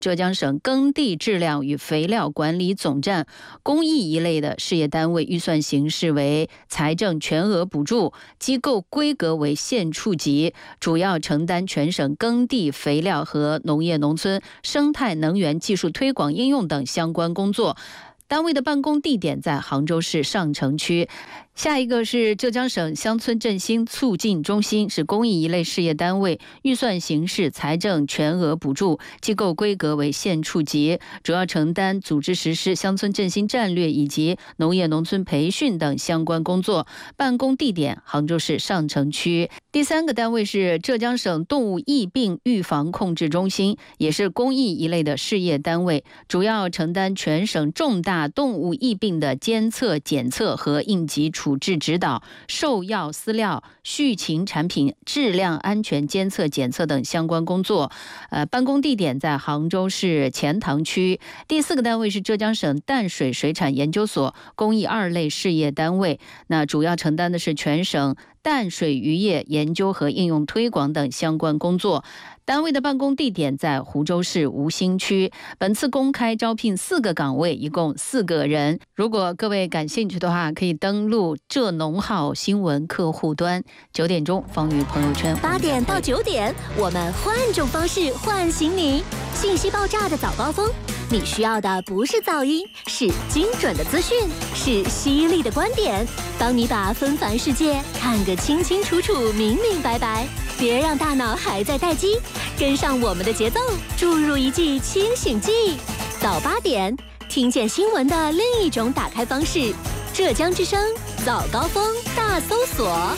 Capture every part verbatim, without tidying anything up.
浙江省耕地质量与肥料管理总站公益一类的事业单位，预算形式为财政全额补助，机构规格为县处级，主要承担全省耕地肥料和农业农村生态能源技术推广应用等相关工作。单位的办公地点在杭州市上城区。下一个是浙江省乡村振兴促进中心，是公益一类事业单位，预算形式财政全额补助，机构规格为县处级，主要承担组织实施乡村振兴战略以及农业农村培训等相关工作，办公地点杭州市上城区。第三个单位是浙江省动物疫病预防控制中心，也是公益一类的事业单位，主要承担全省重大动物疫病的监测检测和应急处置指导、兽药饲料、畜禽产品质量安全监测检测等相关工作。呃，办公地点在杭州市钱塘区。第四个单位是浙江省淡水水产研究所，公益二类事业单位，那主要承担的是全省淡水渔业研究和应用推广等相关工作。单位的办公地点在湖州市吴兴区。本次公开招聘四个岗位，一共四个人。如果各位感兴趣的话，可以登录浙农号新闻客户端。九点钟，方宇朋友圈。 八点到九点，我们换种方式唤醒你。信息爆炸的早高峰，你需要的不是噪音，是精准的资讯，是犀利的观点，帮你把纷繁世界看个清清楚楚、明明白白。别让大脑还在待机，跟上我们的节奏，注入一剂清醒剂。早八点，听见新闻的另一种打开方式。浙江之声早高峰大搜索。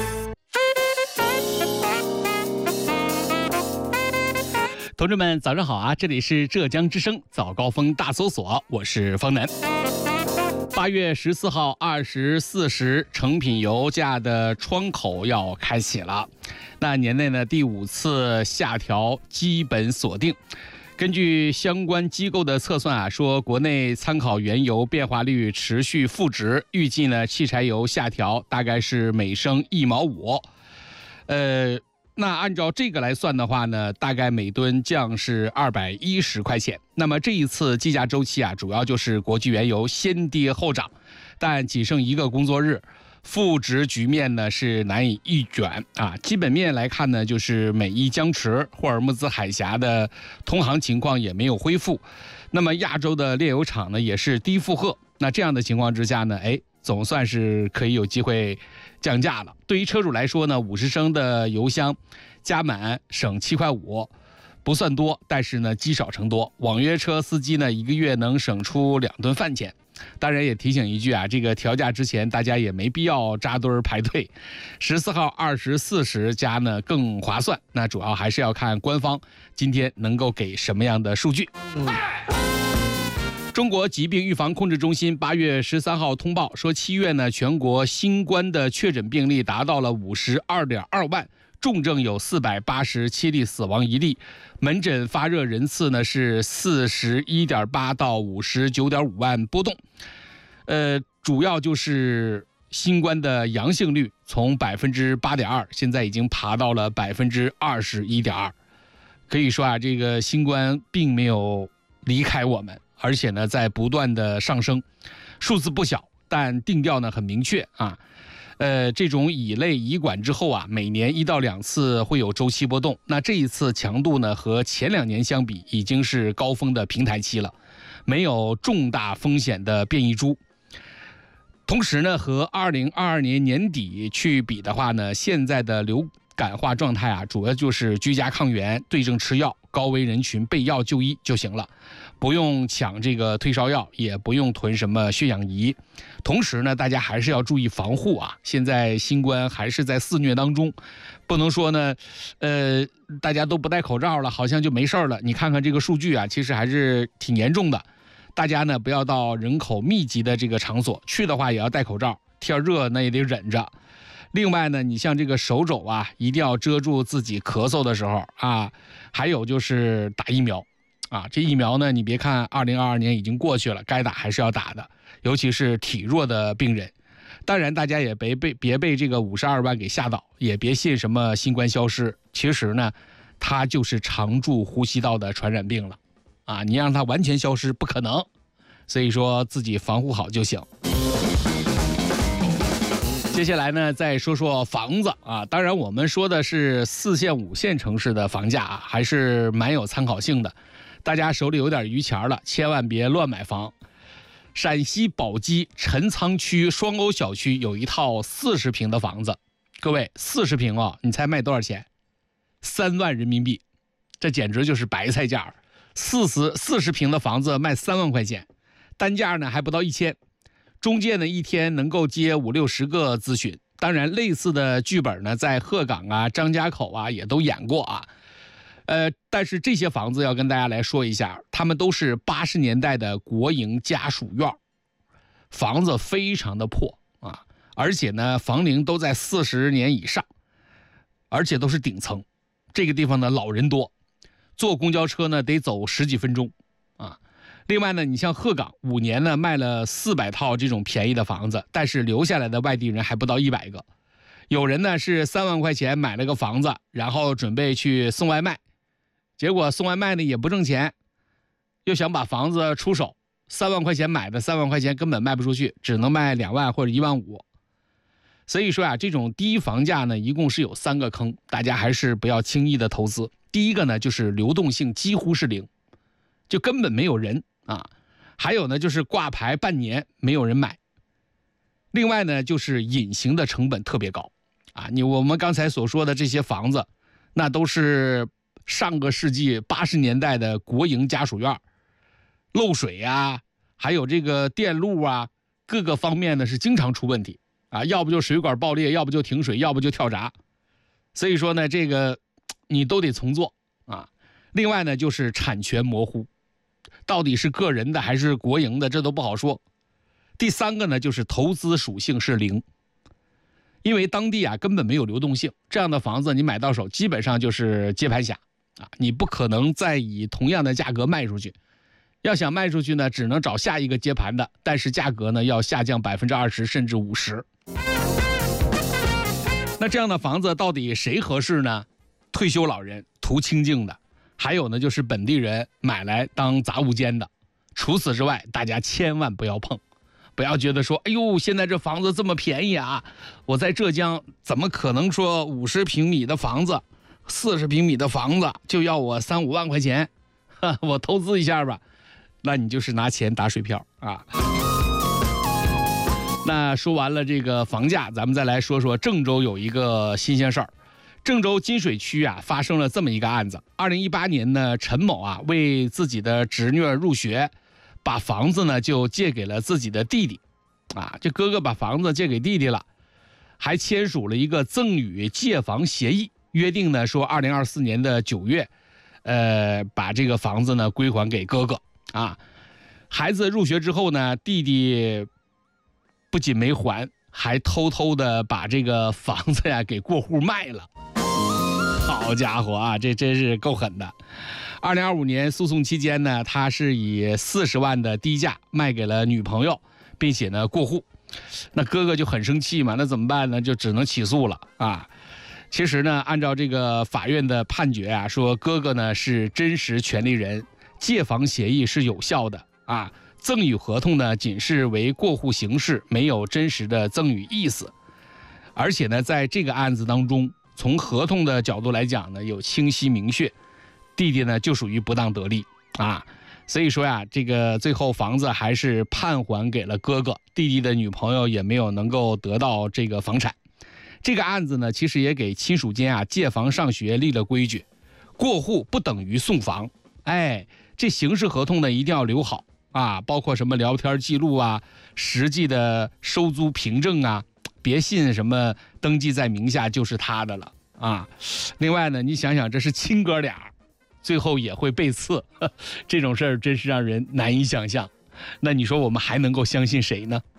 同志们，早上好啊！这里是浙江之声早高峰大搜索，我是方南。八月十四号二十四时，成品油价的窗口要开启了。那年内呢，第五次下调基本锁定。根据相关机构的测算啊，说国内参考原油变化率持续负值，预计呢，汽柴油下调大概是每升一毛五。呃。那按照这个来算的话呢，大概每吨降是二百一十块钱。那么这一次计价周期啊，主要就是国际原油先跌后涨，但仅剩一个工作日，负值局面呢是难以逆转啊。基本面来看呢，就是美伊僵持，霍尔木兹海峡的通航情况也没有恢复。那么亚洲的炼油厂呢也是低负荷。那这样的情况之下呢，哎，总算是可以有机会降价了。对于车主来说呢，五十升的油箱加满省七块五，不算多，但是呢积少成多。网约车司机呢一个月能省出两顿饭钱。当然也提醒一句啊，这个调价之前大家也没必要扎堆排队。十四号二十四时加呢更划算。那主要还是要看官方今天能够给什么样的数据。嗯中国疾病预防控制中心八月十三号通报说，七月呢，全国新冠的确诊病例达到了五十二点二万，重症有四百八十七例，死亡一例，门诊发热人次呢是四十一点八到五十九点五万波动。呃，主要就是新冠的阳性率从百分之八点二，现在已经爬到了百分之二十一点二。可以说啊，这个新冠并没有离开我们。而且呢，在不断的上升，数字不小，但定调呢很明确啊。呃，这种乙类乙管之后啊，每年一到两次会有周期波动。那这一次强度呢，和前两年相比，已经是高峰的平台期了，没有重大风险的变异株。同时呢，和二零二二年年底去比的话呢，现在的流感化状态啊，主要就是居家抗原、对症吃药、高危人群备药就医就行了。不用抢这个退烧药，也不用囤什么血氧仪。同时呢，大家还是要注意防护啊。现在新冠还是在肆虐当中，不能说呢，呃，大家都不戴口罩了，好像就没事了。你看看这个数据啊，其实还是挺严重的。大家呢不要到人口密集的这个场所去的话，也要戴口罩。天热那也得忍着。另外呢，你像这个手肘啊，一定要遮住自己咳嗽的时候啊。还有就是打疫苗。啊，这疫苗呢，你别看二零二二年已经过去了，该打还是要打的，尤其是体弱的病人。当然，大家也别被别被这个五十二万给吓倒，也别信什么新冠消失。其实呢，它就是常驻呼吸道的传染病了。 啊，你让它完全消失不可能，所以说自己防护好就行。接下来呢，再说说房子啊，当然我们说的是四线、五线城市的房价啊，还是蛮有参考性的。大家手里有点余钱了，千万别乱买房。陕西宝鸡陈仓区双沟小区有一套四十平的房子，各位四十平啊，你猜卖多少钱？三万人民币，这简直就是白菜价。四十四十平的房子卖三万块钱，单价呢还不到一千。中介呢一天能够接五六十个咨询，当然类似的剧本呢在鹤岗啊、张家口啊也都演过啊。呃，但是这些房子要跟大家来说一下，他们都是八十年代的国营家属院，房子非常的破啊，而且呢房龄都在四十年以上，而且都是顶层。这个地方呢老人多，坐公交车呢得走十几分钟啊。另外呢，你像鹤岗五年呢卖了四百套这种便宜的房子，但是留下来的外地人还不到一百个。有人呢是三万块钱买了个房子，然后准备去送外卖，结果送外卖呢也不挣钱，又想把房子出手，三万块钱买的，三万块钱根本卖不出去，只能卖两万或者一万五。所以说啊，这种低房价呢，一共是有三个坑，大家还是不要轻易的投资。第一个呢，就是流动性几乎是零，就根本没有人啊。还有呢，就是挂牌半年没有人买。另外呢，就是隐形的成本特别高啊。你我们刚才所说的这些房子，那都是上个世纪八十年代的国营家属院，漏水啊，还有这个电路啊，各个方面呢是经常出问题啊，要不就水管爆裂，要不就停水，要不就跳闸。所以说呢，这个你都得重做啊。另外呢，就是产权模糊，到底是个人的还是国营的，这都不好说。第三个呢，就是投资属性是零，因为当地啊根本没有流动性，这样的房子你买到手基本上就是接盘侠啊，你不可能再以同样的价格卖出去。要想卖出去呢，只能找下一个接盘的，但是价格呢要下降百分之二十甚至五十。那这样的房子到底谁合适呢？退休老人图清静的，还有呢就是本地人买来当杂物间的。除此之外，大家千万不要碰。不要觉得说，哎呦，现在这房子这么便宜啊！我在浙江怎么可能说五十平米的房子、四十平米的房子就要我三五万块钱？哈，我投资一下吧，那你就是拿钱打水漂啊！那说完了这个房价，咱们再来说说郑州有一个新鲜事儿。郑州金水区啊发生了这么一个案子。二零一八年呢，陈某啊为自己的侄女入学，把房子呢就借给了自己的弟弟，啊，这哥哥把房子借给弟弟了，还签署了一个赠与借房协议，约定呢说二零二四年的九月，呃，把这个房子呢归还给哥哥啊。孩子入学之后呢，弟弟不仅没还，还偷偷的把这个房子呀给过户卖了。好家伙啊，这真是够狠的。二零二五年诉讼期间呢，他是以四十万的低价卖给了女朋友，并且呢过户。那哥哥就很生气嘛，那怎么办呢？就只能起诉了啊。其实呢，按照这个法院的判决啊，说哥哥呢是真实权利人，借房协议是有效的啊，赠与合同呢仅是为过户形式，没有真实的赠与意思。而且呢，在这个案子当中，从合同的角度来讲呢，有清晰明确，弟弟呢就属于不当得利啊。所以说呀，这个最后房子还是判还给了哥哥，弟弟的女朋友也没有能够得到这个房产。这个案子呢，其实也给亲属间啊借房上学立了规矩，过户不等于送房，哎，这形式合同呢一定要留好啊，包括什么聊天记录啊、实际的收租凭证啊，别信什么登记在名下就是他的了啊。另外呢，你想想，这是亲哥俩，最后也会被刺，这种事儿真是让人难以想象。那你说我们还能够相信谁呢？